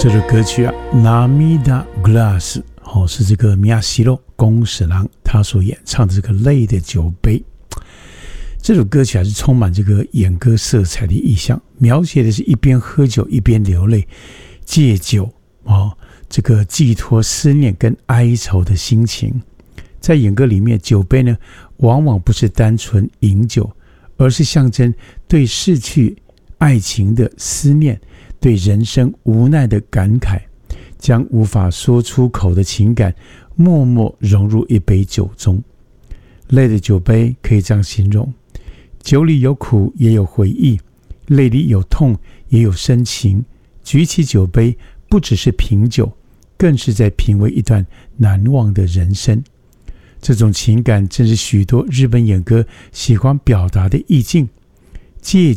这首歌曲啊 Namida Glass 是这个米亚西洛宫史郎他所演唱的这个泪的酒杯。这首歌曲还是充满这个演歌色彩的意象，描写的是一边喝酒一边流泪，借酒这个寄托思念跟哀愁的心情。在演歌里面，酒杯呢往往不是单纯饮酒，而是象征对逝去爱情的思念，对人生无奈的感慨，将无法说出口的情感默默融入一杯酒中。泪的酒杯可以这样形容：酒里有苦也有回忆，泪里有痛也有深情。举起酒杯，不只是品酒，更是在品味一段难忘的人生。这种情感正是许多日本演歌喜欢表达的意境，借